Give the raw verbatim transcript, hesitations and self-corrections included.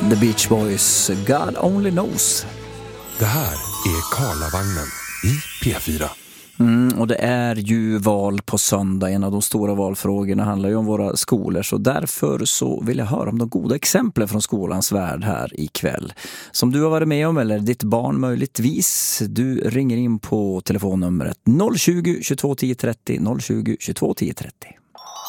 The Beach Boys, God Only Knows. Det här är Karlavagnen i P fyra. Mm, och det är ju val på söndag. En av de stora valfrågorna handlar ju om våra skolor. Så därför så vill jag höra om de goda exemplen från skolans värld här ikväll. Som du har varit med om eller ditt barn möjligtvis. Du ringer in på telefonnumret noll tjugo, tjugotvå tio trettio, noll tjugo, tjugotvå tio trettio.